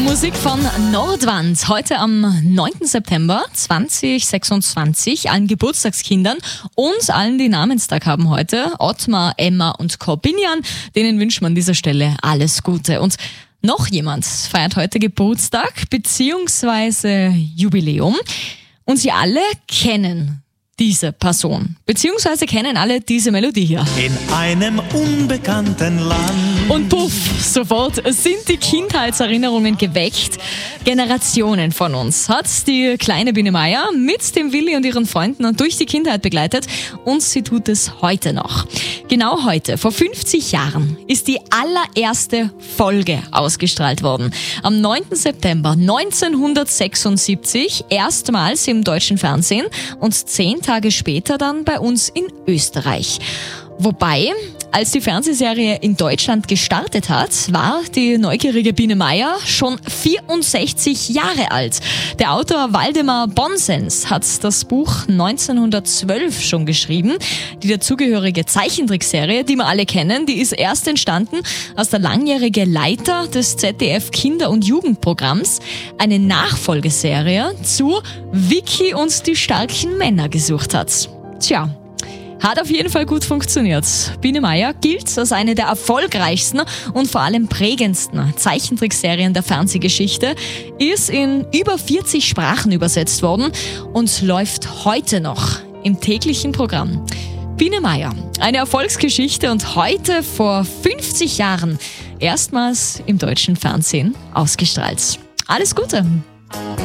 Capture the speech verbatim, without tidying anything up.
Musik von Nordwand. Heute am neunten September zweitausendsechsundzwanzig. Allen Geburtstagskindern und allen, die Namenstag haben heute. Ottmar, Emma und Corbinian. Denen wünscht man an dieser Stelle alles Gute. Und noch jemand feiert heute Geburtstag bzw. Jubiläum. Und Sie alle kennen diese Person, beziehungsweise kennen alle diese Melodie hier. In einem unbekannten Land. Und puff, sofort sind die Kindheitserinnerungen geweckt. Generationen von uns hat die kleine Biene Meier mit dem Willi und ihren Freunden durch die Kindheit begleitet und sie tut es heute noch. Genau heute, vor fünfzig Jahren, ist die allererste Folge ausgestrahlt worden. Am neunten September neunzehnhundertsechsundsiebzig, erstmals im deutschen Fernsehen und zehn Tage später dann bei uns in Österreich. Wobei, als die Fernsehserie in Deutschland gestartet hat, war die neugierige Biene Meier schon vierundsechzig Jahre alt. Der Autor Waldemar Bonsens hat das Buch neunzehnhundertzwölf schon geschrieben. Die dazugehörige Zeichentrickserie, die wir alle kennen, die ist erst entstanden, als der langjährige Leiter des Z D F Kinder- und Jugendprogramms eine Nachfolgeserie zu Vicky und die starken Männer gesucht hat. Tja, hat auf jeden Fall gut funktioniert. Biene Meier gilt als eine der erfolgreichsten und vor allem prägendsten Zeichentrickserien der Fernsehgeschichte, ist in über vierzig Sprachen übersetzt worden und läuft heute noch im täglichen Programm. Biene Meier, eine Erfolgsgeschichte und heute vor fünfzig Jahren erstmals im deutschen Fernsehen ausgestrahlt. Alles Gute!